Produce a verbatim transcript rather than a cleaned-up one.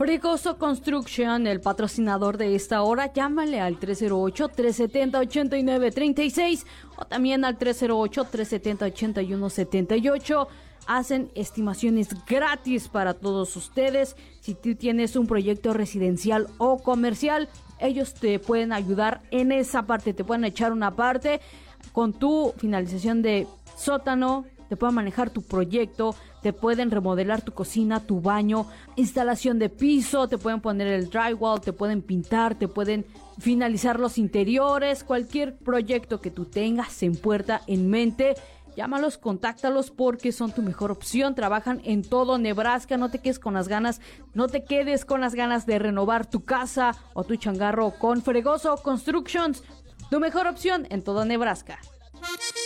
Fregoso Construction, el patrocinador de esta hora, llámale al tres cero ocho, tres siete cero, ocho nueve tres seis o también al tres cero ocho, tres siete cero, ocho uno siete ocho. Hacen estimaciones gratis para todos ustedes. Si tú tienes un proyecto residencial o comercial, ellos te pueden ayudar en esa parte, te pueden echar una parte con tu finalización de sótano, te pueden manejar tu proyecto, te pueden remodelar tu cocina, tu baño, instalación de piso, te pueden poner el drywall, te pueden pintar, te pueden finalizar los interiores, cualquier proyecto que tú tengas en puerta, en mente. Llámalos, contáctalos porque son tu mejor opción. Trabajan en todo Nebraska. No te quedes con las ganas, no te quedes con las ganas de renovar tu casa o tu changarro con Fregoso Constructions. Tu mejor opción en todo Nebraska.